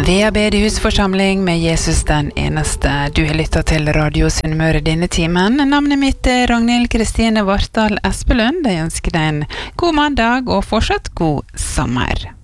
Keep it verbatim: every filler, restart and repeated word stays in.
Vea bedehusforsamling med Jesus den eneste. Du har lyttet til Radio Sunnmøre denne timen. Navnet mitt er Ragnhild Kristine Vartdal Espelund. Jeg ønsker deg en god mandag og fortsatt god sommer.